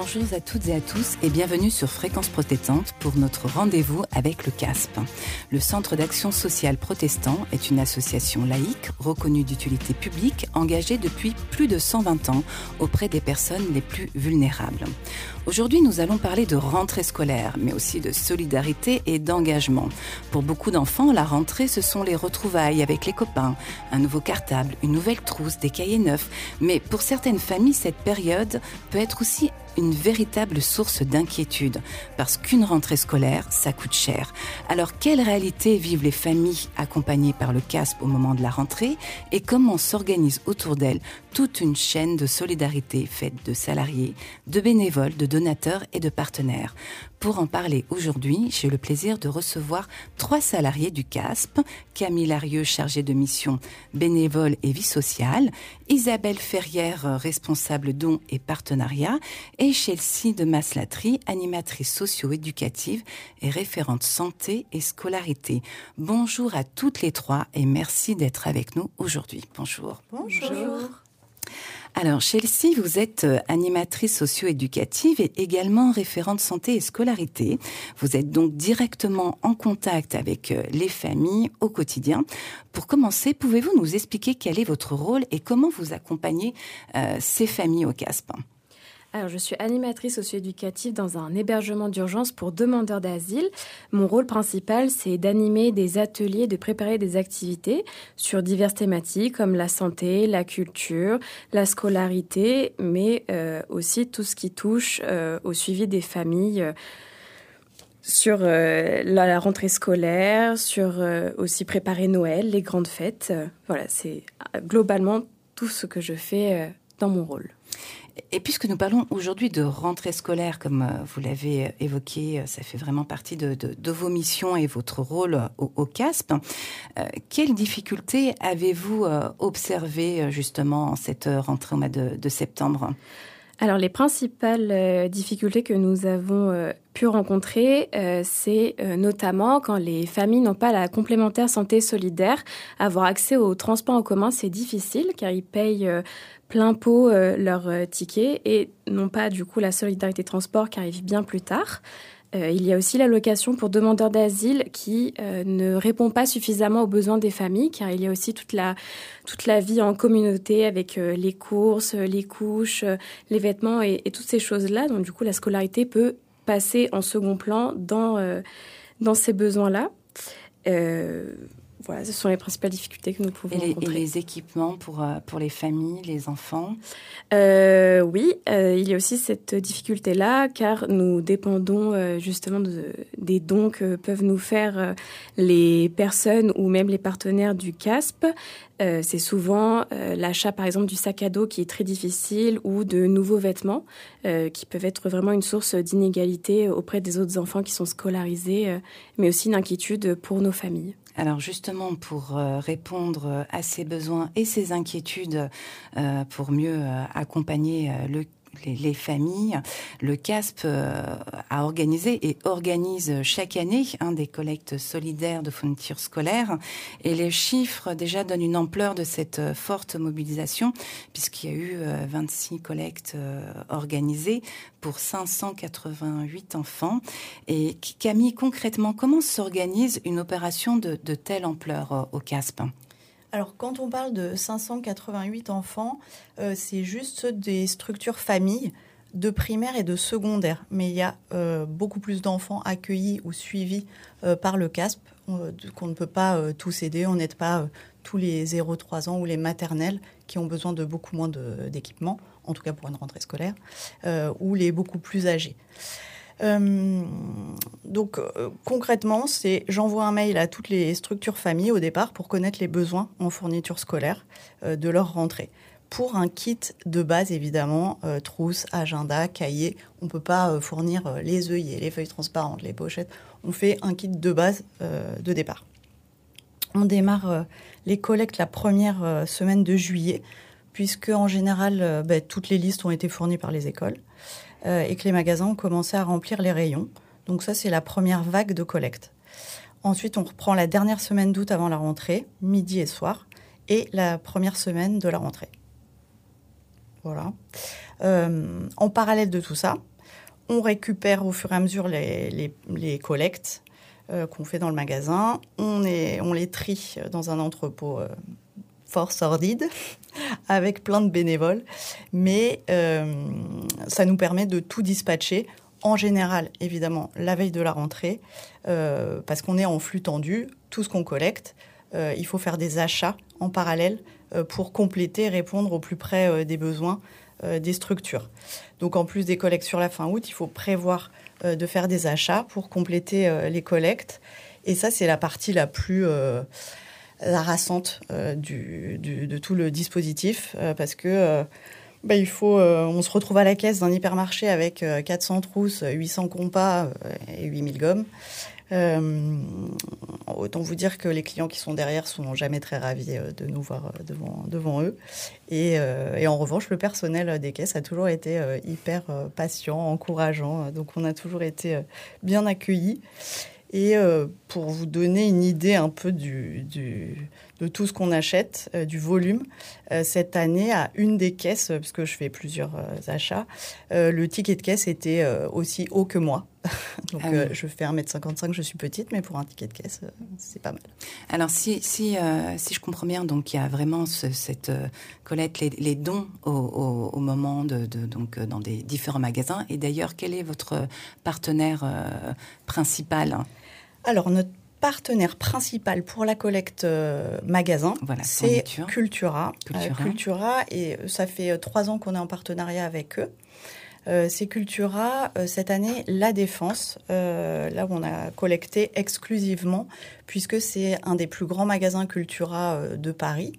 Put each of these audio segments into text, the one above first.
Bonjour à toutes et à tous et bienvenue sur Fréquence Protestante pour notre rendez-vous avec le CASP. Le Centre d'action sociale protestant est une association laïque reconnue d'utilité publique engagée depuis plus de 120 ans auprès des personnes les plus vulnérables. Aujourd'hui, nous allons parler de rentrée scolaire, mais aussi de solidarité et d'engagement. Pour beaucoup d'enfants, la rentrée, ce sont les retrouvailles avec les copains, un nouveau cartable, une nouvelle trousse, des cahiers neufs. Mais pour certaines familles, cette période peut être aussi une véritable source d'inquiétude, parce qu'une rentrée scolaire, ça coûte cher. Alors, quelle réalité vivent les familles accompagnées par le CASP au moment de la rentrée et comment s'organise autour d'elles toute une chaîne de solidarité faite de salariés, de bénévoles, de donateurs et de partenaires. Pour en parler aujourd'hui, j'ai le plaisir de recevoir 3 salariés du CASP, Camille Larieux, chargée de mission bénévole et vie sociale, Isabelle Ferrière, responsable dons et partenariats, et Chelsea de Maslatry, animatrice socio-éducative et référente santé et scolarité. Bonjour à toutes les 3 et merci d'être avec nous aujourd'hui. Bonjour. Bonjour. Alors, Chelsea, vous êtes animatrice socio-éducative et également référente santé et scolarité. Vous êtes donc directement en contact avec les familles au quotidien. Pour commencer, pouvez-vous nous expliquer quel est votre rôle et comment vous accompagnez ces familles au CASP ? Alors, je suis animatrice socio-éducative dans un hébergement d'urgence pour demandeurs d'asile. Mon rôle principal, c'est d'animer des ateliers, de préparer des activités sur diverses thématiques comme la santé, la culture, la scolarité, mais aussi tout ce qui touche au suivi des familles sur la rentrée scolaire, sur aussi préparer Noël, les grandes fêtes. Voilà, c'est globalement tout ce que je fais dans mon rôle. Et puisque nous parlons aujourd'hui de rentrée scolaire, comme vous l'avez évoqué, ça fait vraiment partie de vos missions et votre rôle au CASP. Quelles difficultés avez-vous observées justement en cette rentrée au mois de septembre ? Alors, les principales difficultés que nous avons pu rencontrer, c'est notamment quand les familles n'ont pas la complémentaire santé solidaire. Avoir accès au transport en commun, c'est difficile car ils payent plein pot leur ticket et n'ont pas du coup la solidarité transport qui arrive bien plus tard. Il y a aussi l'allocation pour demandeurs d'asile qui ne répond pas suffisamment aux besoins des familles, car il y a aussi toute la vie en communauté avec les courses, les couches, les vêtements et toutes ces choses-là. Donc du coup, la scolarité peut passer en second plan dans ces besoins-là. Voilà, ce sont les principales difficultés que nous pouvons rencontrer. Et les équipements pour les familles, les enfants ? Oui, il y a aussi cette difficulté-là, car nous dépendons justement des dons que peuvent nous faire les personnes ou même les partenaires du CASP. C'est souvent l'achat, par exemple, du sac à dos qui est très difficile ou de nouveaux vêtements qui peuvent être vraiment une source d'inégalité auprès des autres enfants qui sont scolarisés, mais aussi une inquiétude pour nos familles. Alors justement, pour répondre à ces besoins et ces inquiétudes, pour mieux accompagner les familles, le CASP a organisé et organise chaque année des collectes solidaires de fournitures scolaires. Et les chiffres déjà donnent une ampleur de cette forte mobilisation, puisqu'il y a eu 26 collectes organisées pour 588 enfants. Et Camille, concrètement, comment s'organise une opération de telle ampleur au CASP ? Alors, quand on parle de 588 enfants, c'est juste des structures familles de primaire et de secondaire. Mais il y a beaucoup plus d'enfants accueillis ou suivis par le CASP qu'on ne peut pas tous aider. On n'aide pas tous les 0-3 ans ou les maternelles qui ont besoin de beaucoup moins d'équipement, en tout cas pour une rentrée scolaire, ou les beaucoup plus âgés. Donc concrètement, j'envoie un mail à toutes les structures familles au départ pour connaître les besoins en fourniture scolaire de leur rentrée. Pour un kit de base, évidemment, trousse, agenda, cahier, on ne peut pas fournir les œillets, les feuilles transparentes, les pochettes. On fait un kit de base de départ. On démarre les collectes la première semaine de juillet, puisque en général, toutes les listes ont été fournies par les écoles. Et que les magasins ont commencé à remplir les rayons. Donc ça, c'est la première vague de collecte. Ensuite, on reprend la dernière semaine d'août avant la rentrée, midi et soir, et la première semaine de la rentrée. Voilà. En parallèle de tout ça, On récupère au fur et à mesure les collectes qu'on fait dans le magasin. On les trie dans un entrepôt fort sordide, avec plein de bénévoles. Mais ça nous permet de tout dispatcher. En général, évidemment, la veille de la rentrée, parce qu'on est en flux tendu, tout ce qu'on collecte, il faut faire des achats en parallèle pour compléter et répondre au plus près des besoins des structures. Donc en plus des collectes sur la fin août, il faut prévoir de faire des achats pour compléter les collectes. Et ça, c'est la partie la plus harassante de tout le dispositif, parce que il faut, on se retrouve à la caisse d'un hypermarché avec 400 trousses, 800 compas et 8000 gommes. Autant vous dire que les clients qui sont derrière sont jamais très ravis de nous voir devant eux. Et en revanche, le personnel des caisses a toujours été hyper patient, encourageant. Donc on a toujours été bien accueillis. Et pour vous donner une idée un peu de tout ce qu'on achète, du volume, cette année, à une des caisses, parce que je fais plusieurs achats, le ticket de caisse était aussi haut que moi. Donc je fais 1m55, je suis petite, mais pour un ticket de caisse, c'est pas mal. Alors si je comprends bien, donc il y a vraiment cette collecte, les dons au moment donc dans des différents magasins. Et d'ailleurs, quel est votre partenaire principal ? Alors, notre partenaire principal pour la collecte magasin, c'est Cultura. Cultura, et ça fait 3 ans qu'on est en partenariat avec eux. C'est Cultura, cette année, La Défense, là où on a collecté exclusivement, puisque c'est un des plus grands magasins Cultura de Paris.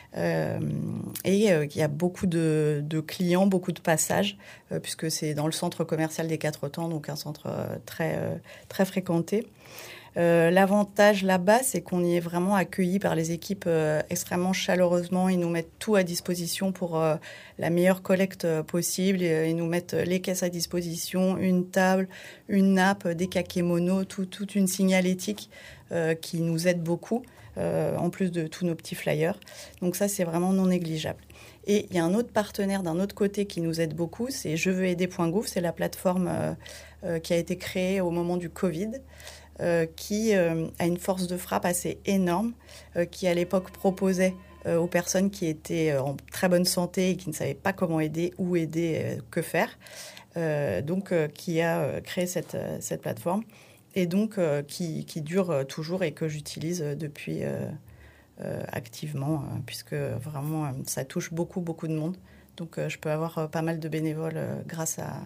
Et il y a beaucoup de clients, beaucoup de passages, puisque c'est dans le centre commercial des Quatre Temps, donc un centre très fréquenté. L'avantage là-bas, c'est qu'on y est vraiment accueilli par les équipes extrêmement chaleureusement. Ils nous mettent tout à disposition pour la meilleure collecte possible. Ils nous mettent les caisses à disposition, une table, une nappe, des kakémonos, toute une signalétique qui nous aide beaucoup, en plus de tous nos petits flyers. Donc ça, c'est vraiment non négligeable. Et il y a un autre partenaire d'un autre côté qui nous aide beaucoup, c'est jeveuxaider.gouv. C'est la plateforme qui a été créée au moment du Covid. Qui a une force de frappe assez énorme, qui à l'époque proposait aux personnes qui étaient en très bonne santé et qui ne savaient pas comment aider, où aider, que faire. Donc qui a créé cette plateforme et donc qui dure toujours et que j'utilise depuis activement, puisque vraiment ça touche beaucoup de monde. Donc je peux avoir pas mal de bénévoles grâce à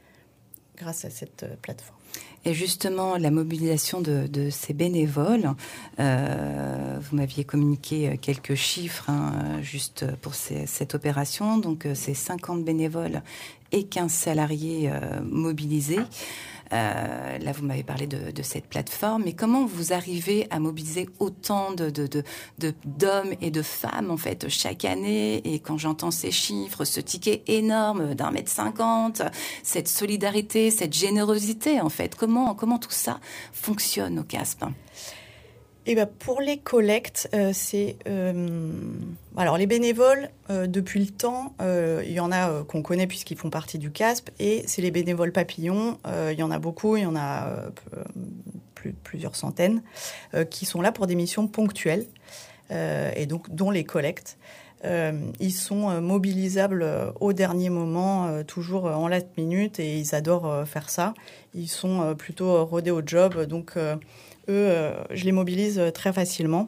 cette plateforme. Et justement, la mobilisation de ces bénévoles, vous m'aviez communiqué quelques chiffres juste pour cette opération. Donc, c'est 50 bénévoles et 15 salariés mobilisés. Là, vous m'avez parlé de cette plateforme, mais comment vous arrivez à mobiliser autant d'hommes et de femmes, en fait, chaque année? Et quand j'entends ces chiffres, ce ticket énorme d'1,50 m, cette solidarité, cette générosité, en fait, comment tout ça fonctionne au CASP? Et pour les collectes, c'est... alors, les bénévoles, depuis le temps, il y en a qu'on connaît puisqu'ils font partie du CASP, et c'est les bénévoles papillons. Il y en a beaucoup, il y en a plusieurs centaines, qui sont là pour des missions ponctuelles, et donc dont les collectes. Ils sont mobilisables au dernier moment, toujours en last minute, et ils adorent faire ça. Ils sont plutôt rodés au job, donc... eux, je les mobilise très facilement.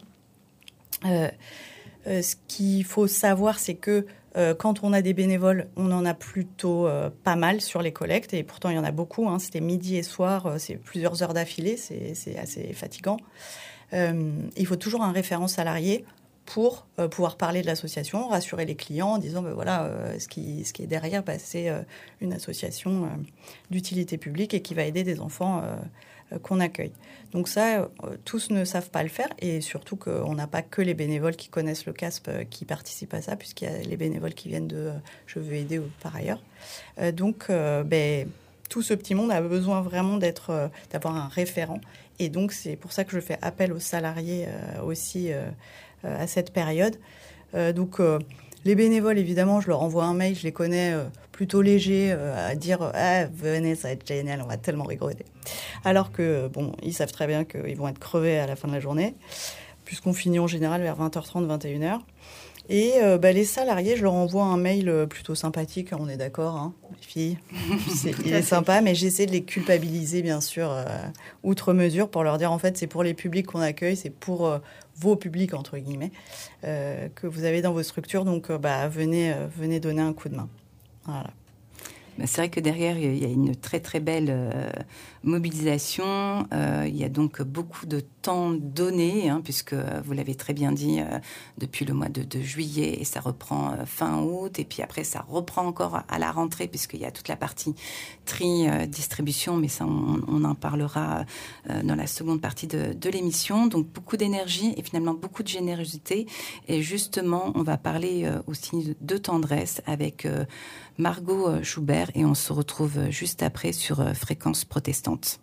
Ce qu'il faut savoir, c'est que quand on a des bénévoles, on en a plutôt pas mal sur les collectes. Et pourtant, il y en a beaucoup. C'était midi et soir, c'est plusieurs heures d'affilée. C'est assez fatigant. Il faut toujours un référent salarié pour pouvoir parler de l'association, rassurer les clients en disant ce qui est derrière, c'est une association d'utilité publique et qui va aider des enfants qu'on accueille. Donc ça, tous ne savent pas le faire, et surtout qu'on n'a pas que les bénévoles qui connaissent le CASP qui participent à ça, puisqu'il y a les bénévoles qui viennent de Je veux aider ou par ailleurs. Donc tout ce petit monde a besoin vraiment d'avoir un référent, et donc c'est pour ça que je fais appel aux salariés aussi à cette période. Donc les bénévoles, évidemment, je leur envoie un mail, je les connais plutôt léger, à dire venez, ça va être génial, on va tellement rigoler. Alors que ils savent très bien qu'ils vont être crevés à la fin de la journée, puisqu'on finit en général vers 20h30, 21h. Et les salariés, je leur envoie un mail plutôt sympathique, on est d'accord, hein, les filles, il est sympa, mais j'essaie de les culpabiliser, bien sûr, outre mesure, pour leur dire, en fait, c'est pour les publics qu'on accueille, c'est pour vos publics, entre guillemets, que vous avez dans vos structures, donc venez donner un coup de main. Voilà. C'est vrai que derrière, il y a une très très belle mobilisation. Il y a donc beaucoup de temps donné, puisque vous l'avez très bien dit, depuis le mois de juillet, et ça reprend fin août, et puis après ça reprend encore à la rentrée, puisqu'il y a toute la partie tri, distribution, mais ça on en parlera dans la seconde partie de l'émission. Donc beaucoup d'énergie et finalement beaucoup de générosité. Et justement, on va parler aussi de tendresse avec Margot Schubert, et on se retrouve juste après sur Fréquence Protestante.